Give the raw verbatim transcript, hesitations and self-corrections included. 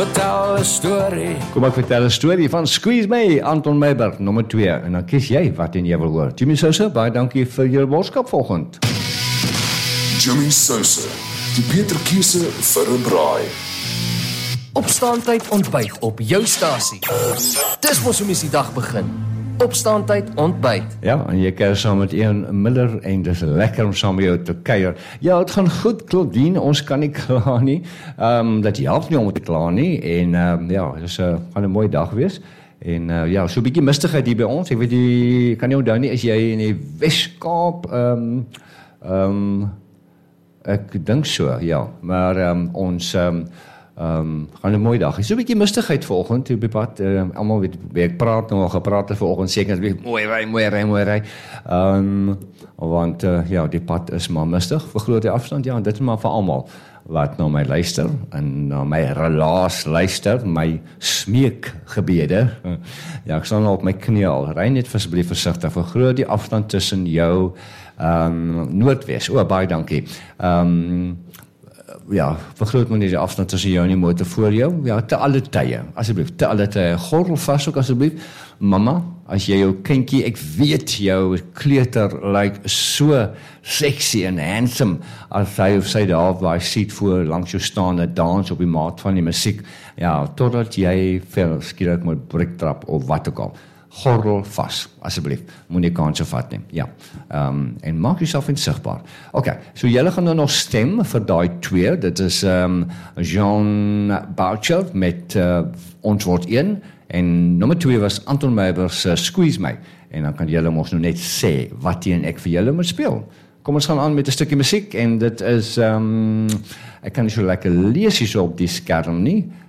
Vertel 'n storie. Kom ek vertel 'n storie van Squeeze Me, Anton Meiberg, nommer twee. En dan kies jy wat en jy wil hoor. Jimmy Sousa, baie dankie vir jou boodskap vanoggend. Jimmy Sousa, die beter keuse vir 'n braai. Opstaantyd ontbyt op jou stasie. Dis mos hoe mens die dag begin. Opstaantyd ontbyt. Ja, en jy kuier saam met Ian Miller en dis lekker om saam met jou te kuier. Ja, het gaan goed, Claudine, ons kan nie kla nie. Ehm um, dat help nie om te kla nie en ehm um, ja, dis 'n uh, gaan 'n mooi dag wees. En uh, ja, so 'n bietjie mistigheid hier by ons. Ek weet jy kan nie onthou nie, is jy in die Weskaap ehm um, ehm um, ek dink so, ja, maar ehm um, ons ehm um, Ehm um, gaan 'n mooi dag. Is so 'n bietjie mistigheid vanoggend op die pad. Uh, almal weet ek praat nou al gepraat het vanoggend seker net mooi ry, mooi ry, mooi ry. Ehm um, want uh, ja, die pad is maar mistig vir groot afstand. Ja, en dit is maar vir almal wat na my luister en na my relaas luister, my smeekgebede. Ja, ek staan al op my knie al. Ry net asseblief versigtig vir groot die afstand tussen jou ehm um, Noordwes. O, baie dankie. Ehm um, ja, vergroot maar nie die afstand tussen jou en die motor voor jou. Ja, te alle tye, asseblief, te alle tye. Gordel vas ook asseblief. Mamma, as jy jou kindjie, ek weet jou kleuter lyk like so sexy en handsome as hy of sy daar waar hy sit voor langs jou staan en dans op die maat van die musiek. Ja, totdat jy veel skielik moet breektrap of wat ook al. Gordel vas, asseblief. Moenie kanse vat nie. Ja. Ehm um, en maak jouself insigbaar. OK, so julle gaan nou nog stem vir daai twee. Dit is ehm um, Jean Boucher met uh, Ons Word Een en nommer twee was Anton Meiberg se uh, Squeeze Me. En dan kan julle mos nou net sê wat jy en ek vir julle moet speel. Kom ons gaan aan met 'n stukkie musiek en dit is ehm um, ek kan nie so lekker lees hier so op die skerm nie.